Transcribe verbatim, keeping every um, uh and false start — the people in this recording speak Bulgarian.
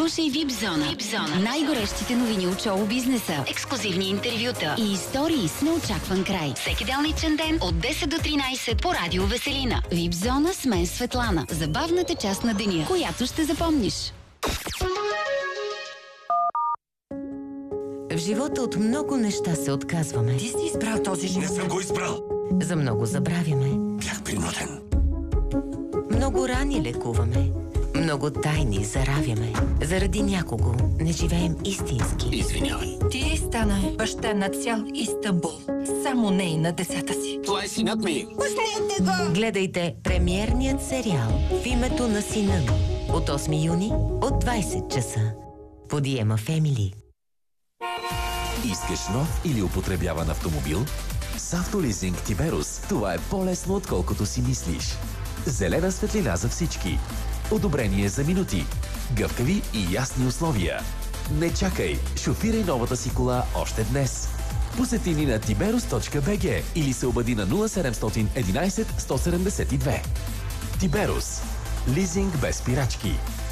Слушай Випзона. Випзона. Най-горещите новини от шоу бизнеса, ексклюзивни интервюта и истории с неочакван край. Всеки делничен ден от десет до тринайсет по Радио Веселина. Випзона с мен Светлана. Забавната част на деня, която ще запомниш. В живота от много неща се отказваме. Ти си избрал този живот. Не съм го избрал. За много забравяме. Бях принуден. Много рани лекуваме. Много тайни заравяме. Заради някого не живеем истински. Извинявай. Ти стана баща на цял Истанбул. Само не и на децата си. Това е синът ми. Пуснете го! Гледайте премиерният сериал В името на сина ми от осми юни от двайсет часа по Диема Фемили. Искаш нов или употребяван автомобил? С Автолизинг Тиберус това е по-лесно, отколкото си мислиш. Зелена светлина за всички. Одобрение за минути. Гъвкави и ясни условия. Не чакай, шофирай новата си кола още днес. Посети ни на тиберус точка би джи или се обади на нула седемстотин единайсет сто седемдесет и две. Тиберус. Лизинг без спирачки.